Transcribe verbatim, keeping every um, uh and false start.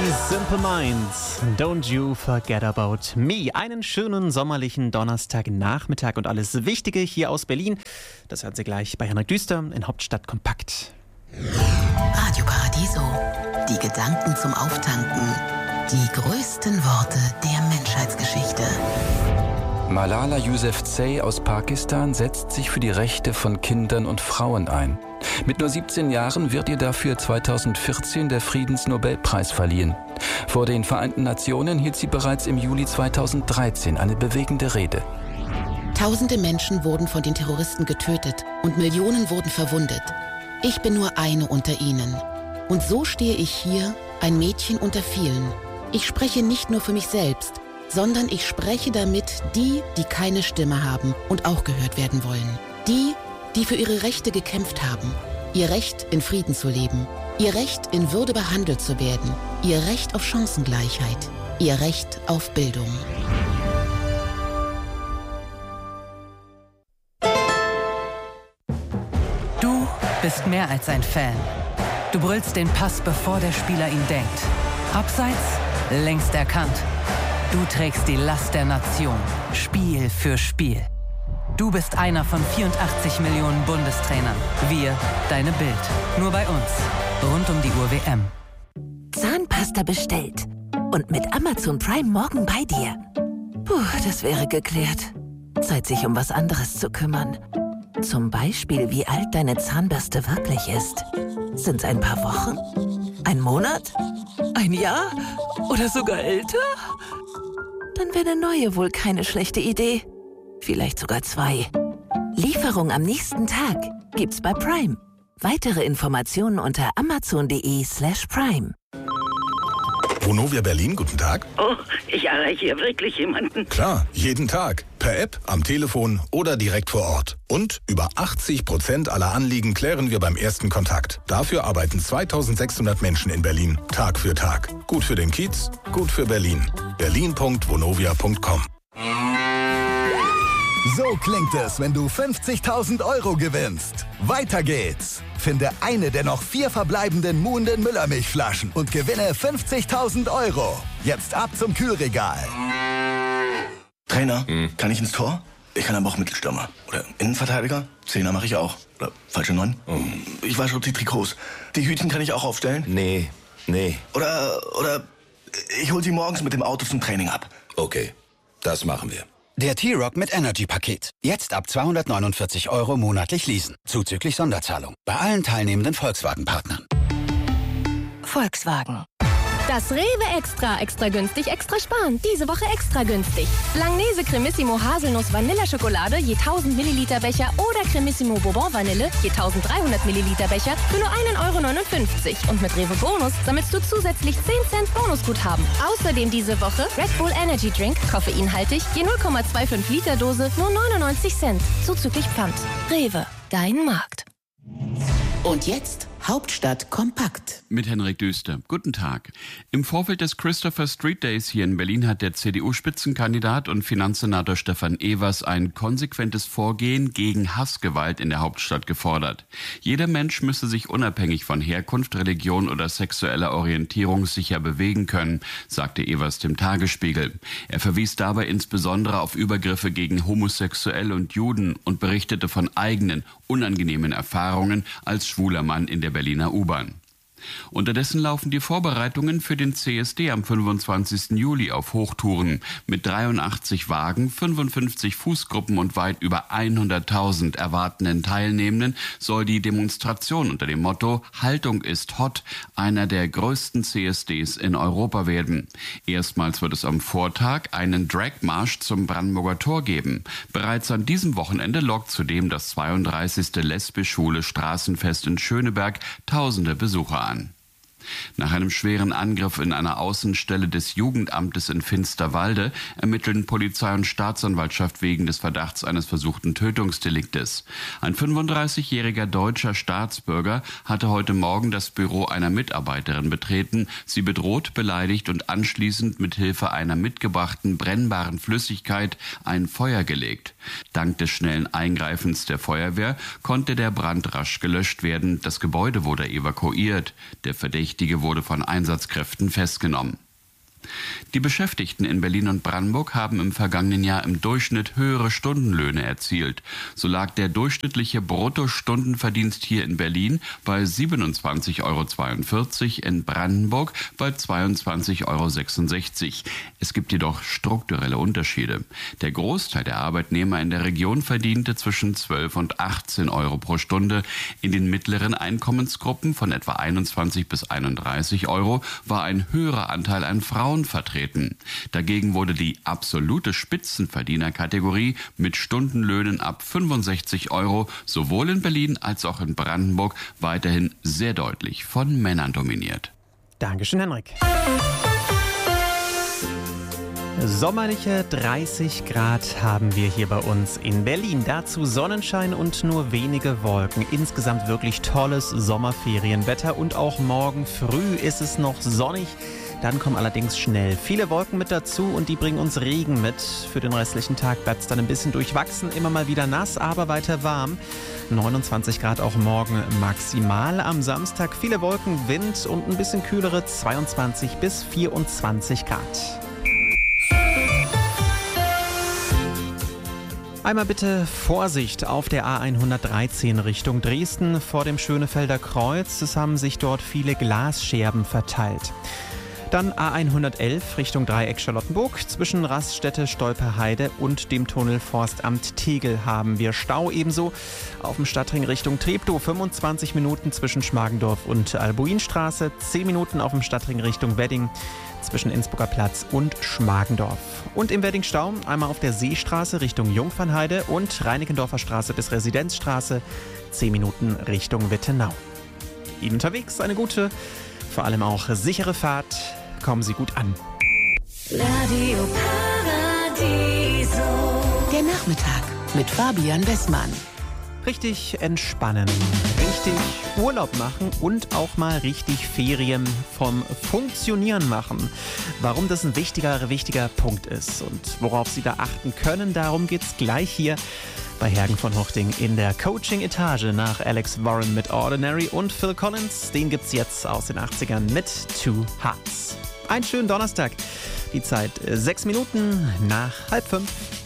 Simple Minds, don't you forget about me. Einen schönen sommerlichen Donnerstagnachmittag und alles Wichtige hier aus Berlin. Das hören Sie gleich bei Henrik Düster in Hauptstadt Kompakt. Radio Paradiso, die Gedanken zum Auftanken, die größten Worte der Menschheitsgeschichte. Malala Yousafzai aus Pakistan setzt sich für die Rechte von Kindern und Frauen ein. Mit nur siebzehn Jahren wird ihr dafür zweitausendvierzehn der Friedensnobelpreis verliehen. Vor den Vereinten Nationen hielt sie bereits im Juli zweitausenddreizehn eine bewegende Rede. Tausende Menschen wurden von den Terroristen getötet und Millionen wurden verwundet. Ich bin nur eine unter ihnen. Und so stehe ich hier, ein Mädchen unter vielen. Ich spreche nicht nur für mich selbst, sondern ich spreche damit die, die keine Stimme haben und auch gehört werden wollen. Die, die für ihre Rechte gekämpft haben. Ihr Recht, in Frieden zu leben. Ihr Recht, in Würde behandelt zu werden. Ihr Recht auf Chancengleichheit. Ihr Recht auf Bildung. Du bist mehr als ein Fan. Du brüllst den Pass, bevor der Spieler ihn denkt. Abseits, längst erkannt. Du trägst die Last der Nation, Spiel für Spiel. Du bist einer von vierundachtzig Millionen Bundestrainern. Wir, deine Bild. Nur bei uns. Rund um die Uhr W M. Zahnpasta bestellt. Und mit Amazon Prime morgen bei dir. Puh, das wäre geklärt. Zeit, sich um was anderes zu kümmern. Zum Beispiel, wie alt deine Zahnbürste wirklich ist. Sind's ein paar Wochen? Ein Monat? Ein Jahr? Oder sogar älter? Dann wäre eine neue wohl keine schlechte Idee. Vielleicht sogar zwei. Lieferung am nächsten Tag gibt's bei Prime. Weitere Informationen unter amazon.de slash prime. Vonovia Berlin, guten Tag. Oh, ich erreiche hier wirklich jemanden. Klar, jeden Tag. Per App, am Telefon oder direkt vor Ort. Und über achtzig Prozent aller Anliegen klären wir beim ersten Kontakt. Dafür arbeiten zweitausendsechshundert Menschen in Berlin, Tag für Tag. Gut für den Kiez, gut für Berlin. berlin punkt vonovia punkt com. So klingt es, wenn du fünfzigtausend Euro gewinnst. Weiter geht's. Finde eine der noch vier verbleibenden Muhnden Müllermilchflaschen und gewinne fünfzigtausend Euro. Jetzt ab zum Kühlregal. Trainer, hm. kann ich ins Tor? Ich kann aber auch Mittelstürmer. Oder Innenverteidiger? Zehner mache ich auch. Oder falsche Neun? Oh. Ich wasche die Trikots. Die Hütchen kann ich auch aufstellen? Nee, nee. Oder, oder ich hol sie morgens mit dem Auto zum Training ab. Okay, das machen wir. Der T-Rock mit Energy-Paket. Jetzt ab zweihundertneunundvierzig Euro monatlich leasen. Zuzüglich Sonderzahlung. Bei allen teilnehmenden Volkswagen-Partnern. Volkswagen. Das Rewe Extra. Extra günstig, extra sparen. Diese Woche extra günstig. Langnese Cremissimo Haselnuss Vanilleschokolade je tausend Milliliter Becher oder Cremissimo Bourbon Vanille je tausenddreihundert Milliliter Becher für nur ein Euro neunundfünfzig. Und mit Rewe Bonus sammelst du zusätzlich zehn Cent Bonusguthaben. Außerdem diese Woche Red Bull Energy Drink, koffeinhaltig, je null Komma fünfundzwanzig Liter Dose, nur neunundneunzig Cent. Zuzüglich Pfand. Rewe, dein Markt. Und jetzt Hauptstadt Kompakt. Mit Henrik Düster. Guten Tag. Im Vorfeld des Christopher Street Days hier in Berlin hat der C D U-Spitzenkandidat und Finanzsenator Stefan Evers ein konsequentes Vorgehen gegen Hassgewalt in der Hauptstadt gefordert. Jeder Mensch müsse sich unabhängig von Herkunft, Religion oder sexueller Orientierung sicher bewegen können, sagte Evers dem Tagesspiegel. Er verwies dabei insbesondere auf Übergriffe gegen Homosexuelle und Juden und berichtete von eigenen, unangenehmen Erfahrungen als schwuler Mann in der Berliner U-Bahn. Unterdessen laufen die Vorbereitungen für den C S D am fünfundzwanzigsten Juli auf Hochtouren. Mit dreiundachtzig Wagen, fünfundfünfzig Fußgruppen und weit über hunderttausend erwartenden Teilnehmenden soll die Demonstration unter dem Motto Haltung ist hot einer der größten C S Ds in Europa werden. Erstmals wird es am Vortag einen Dragmarsch zum Brandenburger Tor geben. Bereits an diesem Wochenende lockt zudem das zweiunddreißigste lesbisch-schwule Straßenfest in Schöneberg tausende Besucher an. Nach einem schweren Angriff in einer Außenstelle des Jugendamtes in Finsterwalde ermitteln Polizei und Staatsanwaltschaft wegen des Verdachts eines versuchten Tötungsdeliktes. Ein fünfunddreißigjähriger deutscher Staatsbürger hatte heute Morgen das Büro einer Mitarbeiterin betreten, sie bedroht, beleidigt und anschließend mit Hilfe einer mitgebrachten brennbaren Flüssigkeit ein Feuer gelegt. Dank des schnellen Eingreifens der Feuerwehr konnte der Brand rasch gelöscht werden. Das Gebäude wurde evakuiert. Der Verdächtige Verdächtige wurde von Einsatzkräften festgenommen. Die Beschäftigten in Berlin und Brandenburg haben im vergangenen Jahr im Durchschnitt höhere Stundenlöhne erzielt. So lag der durchschnittliche Bruttostundenverdienst hier in Berlin bei siebenundzwanzig Euro zweiundvierzig, in Brandenburg bei zweiundzwanzig Euro sechsundsechzig. Es gibt jedoch strukturelle Unterschiede. Der Großteil der Arbeitnehmer in der Region verdiente zwischen zwölf und achtzehn Euro pro Stunde. In den mittleren Einkommensgruppen von etwa einundzwanzig bis einunddreißig Euro war ein höherer Anteil an Frauen vertreten. Dagegen wurde die absolute Spitzenverdienerkategorie mit Stundenlöhnen ab fünfundsechzig Euro sowohl in Berlin als auch in Brandenburg weiterhin sehr deutlich von Männern dominiert. Dankeschön, Henrik. Sommerliche dreißig Grad haben wir hier bei uns in Berlin. Dazu Sonnenschein und nur wenige Wolken. Insgesamt wirklich tolles Sommerferienwetter und auch morgen früh ist es noch sonnig. Dann kommen allerdings schnell viele Wolken mit dazu und die bringen uns Regen mit. Für den restlichen Tag bleibt es dann ein bisschen durchwachsen, immer mal wieder nass, aber weiter warm. neunundzwanzig Grad auch morgen maximal. Am Samstag viele Wolken, Wind und ein bisschen kühlere zweiundzwanzig bis vierundzwanzig Grad. Einmal bitte Vorsicht auf der A hundertdreizehn Richtung Dresden vor dem Schönefelder Kreuz. Es haben sich dort viele Glasscherben verteilt. Dann A hundertelf Richtung Dreieck Charlottenburg. Zwischen Raststätte Stolperheide und dem Tunnel Forstamt Tegel haben wir Stau. Ebenso auf dem Stadtring Richtung Treptow fünfundzwanzig Minuten zwischen Schmargendorf und Albuinstraße. zehn Minuten auf dem Stadtring Richtung Wedding zwischen Innsbrucker Platz und Schmargendorf. Und im Wedding Stau einmal auf der Seestraße Richtung Jungfernheide und Reinickendorfer Straße bis Residenzstraße. zehn Minuten Richtung Wittenau. Ihnen unterwegs eine gute, vor allem auch sichere Fahrt. Kommen Sie gut an. Radio Paradiso. Der Nachmittag mit Fabian Westmann. Richtig entspannen, richtig Urlaub machen und auch mal richtig Ferien vom Funktionieren machen. Warum das ein wichtiger, wichtiger Punkt ist und worauf Sie da achten können, darum geht's gleich hier bei Hergen von Huchting in der Coaching-Etage nach Alex Warren mit Ordinary und Phil Collins. Den gibt's jetzt aus den achtzigern mit Two Hearts. Einen schönen Donnerstag. Die Zeit sechs Minuten nach halb fünf.